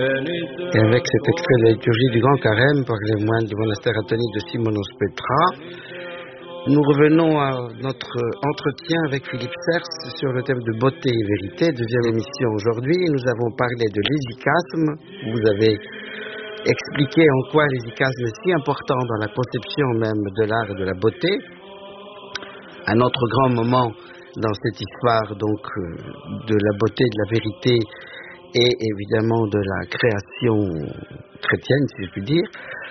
Et avec cet extrait de la liturgie du Grand Carême par les moines du monastère Anthonie de Simonos Petra, nous revenons à notre entretien avec Philippe Serres sur le thème de beauté et vérité, deuxième émission aujourd'hui. Nous avons parlé de l'hésychasme. Vous avez expliqué en quoi l'hésychasme est si important dans la conception même de l'art et de la beauté. Un autre grand moment dans cette histoire donc de la beauté, de la vérité et évidemment de la création chrétienne, si je puis dire,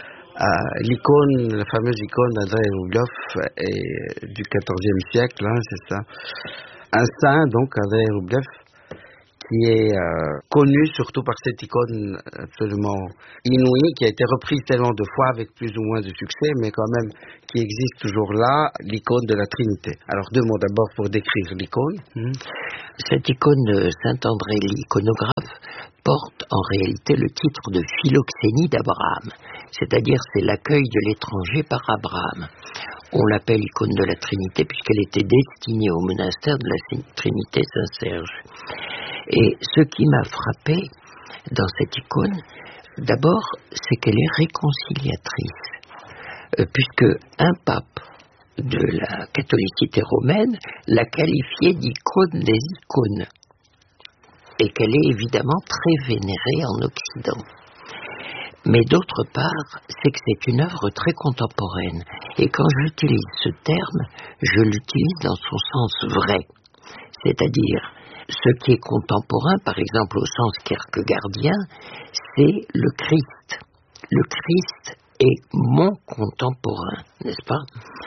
l'icône, la fameuse icône d'André Rublev du XIVe siècle, hein, c'est ça. Un saint, donc, André Rublev, qui est connu surtout par cette icône absolument inouïe, qui a été reprise tellement de fois avec plus ou moins de succès, mais quand même qui existe toujours là, l'icône de la Trinité. Alors, deux mots d'abord pour décrire l'icône. Cette icône de Saint-André l'iconographe porte en réalité le titre de Philoxénie d'Abraham, c'est-à-dire c'est l'accueil de l'étranger par Abraham. On l'appelle icône de la Trinité puisqu'elle était destinée au monastère de la Trinité Saint-Serge. Et ce qui m'a frappé dans cette icône, d'abord, c'est qu'elle est réconciliatrice, puisque un pape de la catholicité romaine l'a qualifiée d'icône des icônes, et qu'elle est évidemment très vénérée en Occident. Mais d'autre part, c'est que c'est une œuvre très contemporaine, et quand j'utilise ce terme, je l'utilise dans son sens vrai, c'est-à-dire ce qui est contemporain, par exemple au sens kierkegaardien, c'est le Christ. Le Christ est mon contemporain, n'est-ce pas?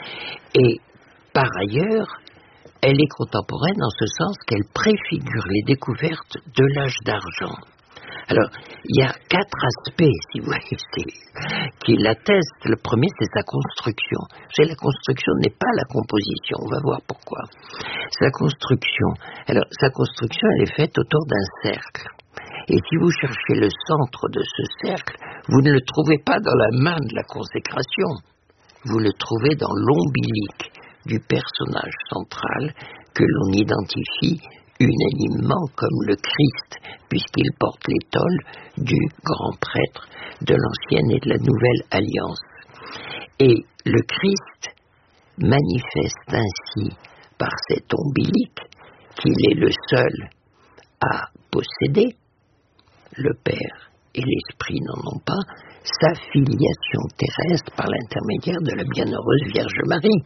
Et par ailleurs, elle est contemporaine en ce sens qu'elle préfigure les découvertes de l'âge d'argent. Alors, il y a 4 aspects, si vous voulez, qui l'attestent. Le premier, c'est sa construction. La construction n'est pas la composition, on va voir pourquoi. Sa construction. Alors, sa construction, elle est faite autour d'un cercle. Et si vous cherchez le centre de ce cercle, vous ne le trouvez pas dans la main de la consécration. Vous le trouvez dans l'ombilique du personnage central que l'on identifie unanimement comme le Christ, puisqu'il porte l'étole du grand prêtre de l'Ancienne et de la Nouvelle Alliance. Et le Christ manifeste ainsi par cet ombilique qu'il est le seul à posséder, le Père et l'Esprit n'en ont pas, sa filiation terrestre par l'intermédiaire de la bienheureuse Vierge Marie.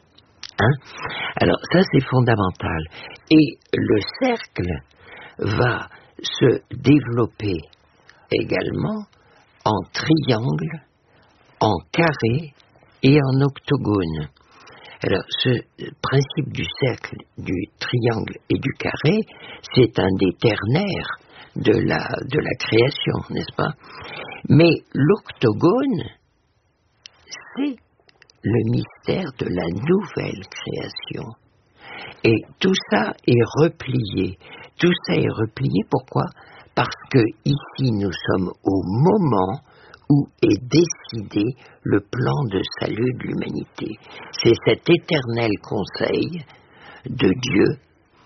Alors ça c'est fondamental. Et le cercle va se développer également en triangle, en carré et en octogone. Alors ce principe du cercle, du triangle et du carré, c'est un des ternaires de la création, n'est-ce pas? Mais l'octogone, c'est le mystère de la nouvelle création. Et tout ça est replié. Tout ça est replié, pourquoi? Parce que ici nous sommes au moment où est décidé le plan de salut de l'humanité. C'est cet éternel conseil de Dieu,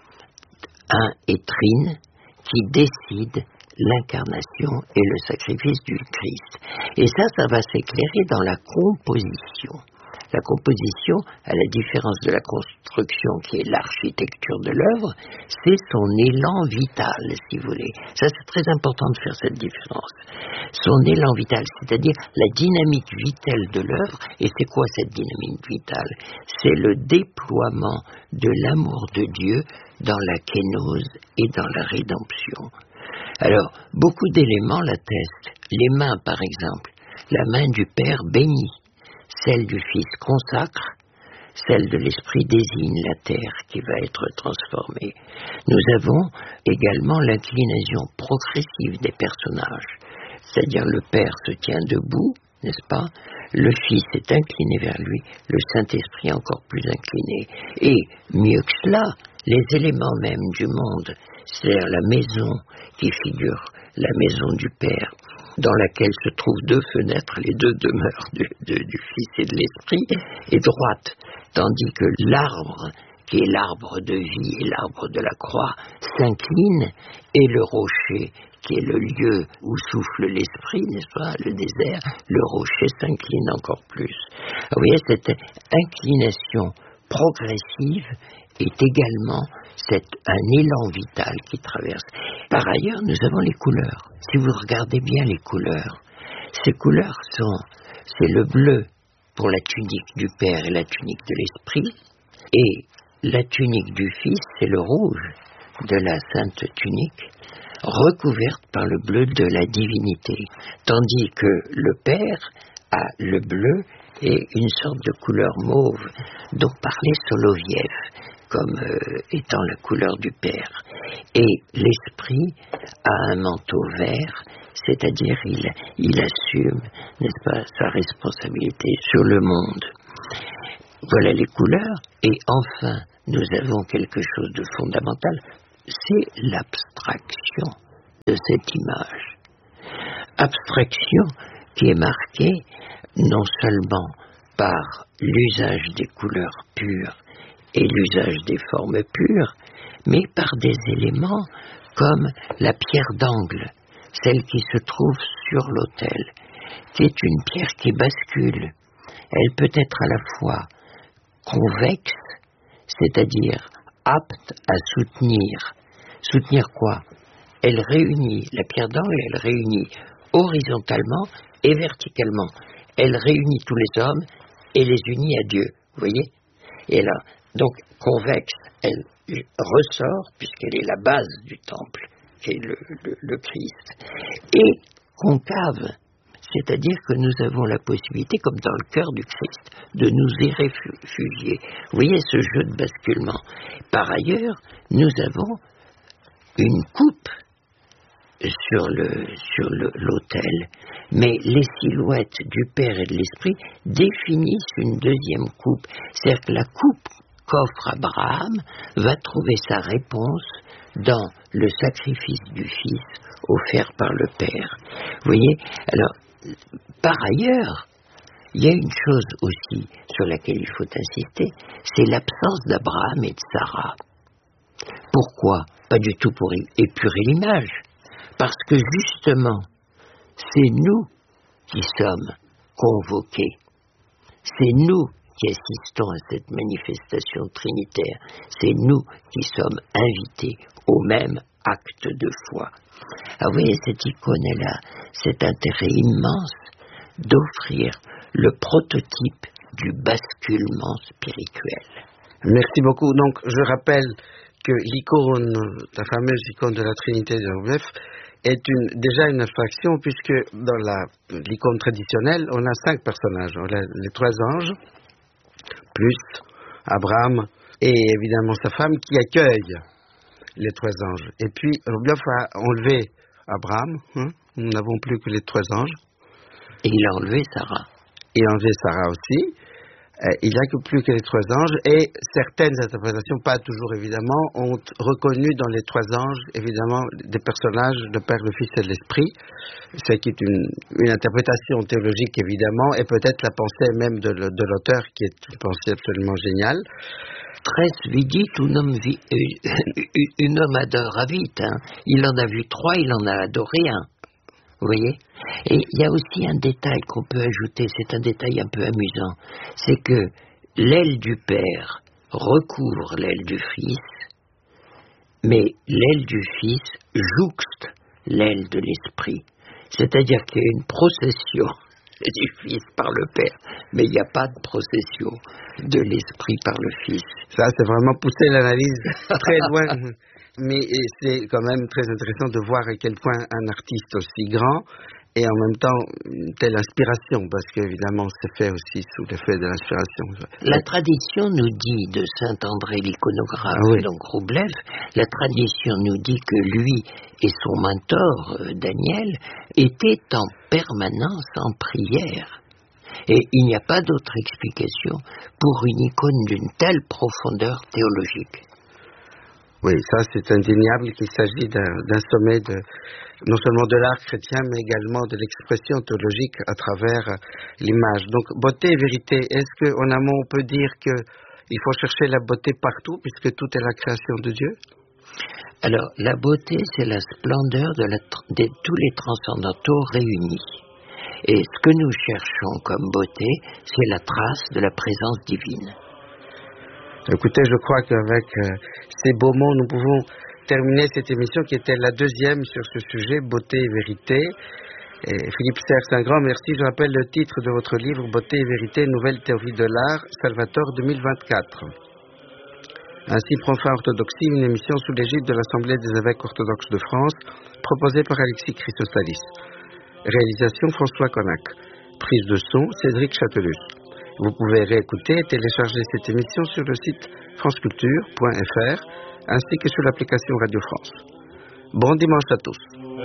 un et trine, qui décide l'incarnation et le sacrifice du Christ. Et ça va s'éclairer dans la composition. La composition, à la différence de la construction qui est l'architecture de l'œuvre, c'est son élan vital, si vous voulez. Ça, c'est très important de faire cette différence. Son élan vital, c'est-à-dire la dynamique vitale de l'œuvre. Et c'est quoi cette dynamique vitale? C'est le déploiement de l'amour de Dieu dans la kénose et dans la rédemption. Alors, beaucoup d'éléments l'attestent. Les mains, par exemple. La main du Père bénit. Celle du Fils consacre, celle de l'Esprit désigne la terre qui va être transformée. Nous avons également l'inclinaison progressive des personnages, c'est-à-dire le Père se tient debout, n'est-ce pas? Le Fils est incliné vers lui, le Saint-Esprit encore plus incliné. Et mieux que cela, les éléments même du monde, c'est-à-dire la maison qui figure la maison du Père, dans laquelle se trouvent 2 fenêtres, les 2 demeures du Fils et de l'Esprit, est droite, tandis que l'arbre, qui est l'arbre de vie et l'arbre de la croix, s'incline, et le rocher, qui est le lieu où souffle l'esprit, n'est-ce pas, le désert, le rocher s'incline encore plus. Vous voyez, cette inclination progressive est également un élan vital qui traverse. Par ailleurs, nous avons les couleurs. Si vous regardez bien les couleurs, ces couleurs c'est le bleu pour la tunique du Père et la tunique de l'Esprit, et la tunique du Fils, c'est le rouge de la Sainte Tunique, recouverte par le bleu de la divinité, tandis que le Père a le bleu et une sorte de couleur mauve, dont parlait Soloviev, comme étant la couleur du Père. Et l'Esprit a un manteau vert, c'est-à-dire il assume, n'est-ce pas, sa responsabilité sur le monde. Voilà les couleurs. Et enfin, nous avons quelque chose de fondamental, c'est l'abstraction de cette image. Abstraction qui est marquée non seulement par l'usage des couleurs pures et l'usage des formes pures, mais par des éléments comme la pierre d'angle, celle qui se trouve sur l'autel, qui est une pierre qui bascule. Elle peut être à la fois convexe, c'est-à-dire apte à soutenir. Soutenir quoi? Elle réunit, la pierre d'angle, elle réunit horizontalement et verticalement. Elle réunit tous les hommes et les unit à Dieu, vous voyez? Et là, donc convexe, elle ressort, puisqu'elle est la base du temple, qui est le Christ. Et concave, c'est-à-dire que nous avons la possibilité, comme dans le cœur du Christ, de nous y réfugier. Vous voyez ce jeu de basculement. Par ailleurs, nous avons une coupe sur l'autel, mais les silhouettes du Père et de l'Esprit définissent une deuxième coupe. C'est-à-dire que la coupe qu'offre Abraham va trouver sa réponse dans le sacrifice du Fils offert par le Père. Vous voyez? Alors, par ailleurs, il y a une chose aussi sur laquelle il faut insister, c'est l'absence d'Abraham et de Sarah. Pourquoi? Pas du tout pour épurer l'image, parce que justement, c'est nous qui sommes convoqués, c'est nous qui assistons à cette manifestation trinitaire, c'est nous qui sommes invités au même acte de foi. Ah, vous voyez, cette icône est là, cet intérêt immense d'offrir le prototype du basculement spirituel. Merci beaucoup. Donc, je rappelle que l'icône, la fameuse icône de la Trinité de Rublev, est déjà une abstraction, puisque dans l'icône traditionnelle, on a 5 personnages. On a les 3 anges, plus Abraham et évidemment sa femme qui accueille les 3 anges. Et puis, Rublev a enlevé Abraham, nous n'avons plus que les 3 anges. Et il a enlevé Sarah. Il a enlevé Sarah aussi. Il n'y a plus que les 3 anges, et certaines interprétations, pas toujours évidemment, ont reconnu dans les 3 anges, évidemment, des personnages, le Père, le Fils et l'Esprit, ce qui est une interprétation théologique évidemment, et peut-être la pensée même de l'auteur, qui est une pensée absolument géniale. Tres vidit un homme adore vite, hein. Il en a vu 3, il en a adoré un. Vous voyez? Et il y a aussi un détail qu'on peut ajouter, c'est un détail un peu amusant, c'est que l'aile du Père recouvre l'aile du Fils, mais l'aile du Fils jouxte l'aile de l'Esprit. C'est-à-dire qu'il y a une procession du Fils par le Père, mais il n'y a pas de procession de l'Esprit par le Fils. Ça, c'est vraiment pousser l'analyse très loin. Mais c'est quand même très intéressant de voir à quel point un artiste aussi grand et en même temps une telle inspiration, parce qu'évidemment c'est fait aussi sous l'effet de l'inspiration. La tradition nous dit de saint André l'iconographe, donc Rublev, la tradition nous dit que lui et son mentor Daniel étaient en permanence en prière. Et il n'y a pas d'autre explication pour une icône d'une telle profondeur théologique. Oui, ça c'est indéniable qu'il s'agit d'un sommet non seulement de l'art chrétien, mais également de l'expression théologique à travers l'image. Donc, beauté et vérité, est-ce qu'en amont on peut dire qu'il faut chercher la beauté partout, puisque tout est la création de Dieu? Alors, la beauté, c'est la splendeur de tous les transcendantaux réunis. Et ce que nous cherchons comme beauté, c'est la trace de la présence divine. Écoutez, je crois qu'avec ces beaux mots, nous pouvons terminer cette émission qui était la deuxième sur ce sujet, beauté et vérité. Et Philippe Serres, un grand merci. Je rappelle le titre de votre livre, Beauté et vérité, nouvelle théorie de l'art, Salvatore 2024. Ainsi prend fin Orthodoxie, une émission sous l'égide de l'Assemblée des évêques orthodoxes de France, proposée par Alexis Christostalis. Réalisation François Connac. Prise de son Cédric Châtelus. Vous pouvez réécouter et télécharger cette émission sur le site franceculture.fr ainsi que sur l'application Radio France. Bon dimanche à tous.